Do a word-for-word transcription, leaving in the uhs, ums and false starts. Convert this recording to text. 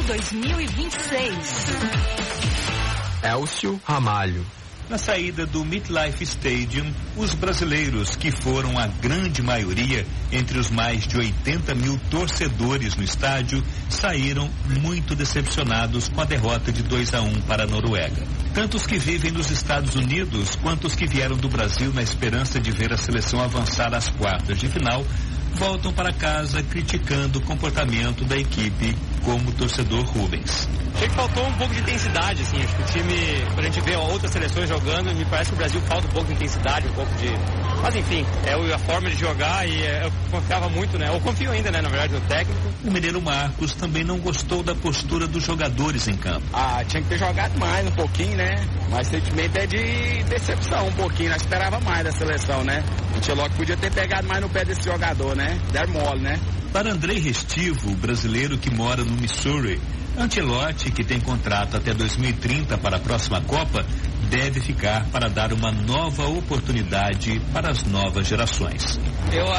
dois mil e vinte e seis. Elcio Ramalho. Na saída do MetLife Stadium, os brasileiros, que foram a grande maioria entre os mais de oitenta mil torcedores no estádio, saíram muito decepcionados com a derrota de dois a um para a Noruega. Tanto os que vivem nos Estados Unidos quanto os que vieram do Brasil na esperança de ver a seleção avançar às quartas de final, voltam para casa criticando o comportamento da equipe, como o torcedor Rubens. Achei que faltou um pouco de intensidade, assim, acho que o time, quando a gente vê outras seleções jogando, me parece que o Brasil falta um pouco de intensidade, um pouco de... Mas enfim, é a forma de jogar e eu confiava muito, né, eu confio ainda, né, na verdade, no técnico. O mineiro Marcos também não gostou da postura dos jogadores em campo. Ah, tinha que ter jogado mais um pouquinho, né, mas o sentimento é de decepção um pouquinho, nós esperava mais da seleção, né. A gente logo podia ter pegado mais no pé desse jogador, né, der mole, né. Para Andrei Restivo, brasileiro que mora no Missouri, Ancelotti, que tem contrato até dois mil e trinta para a próxima Copa, deve ficar para dar uma nova oportunidade para as novas gerações. Eu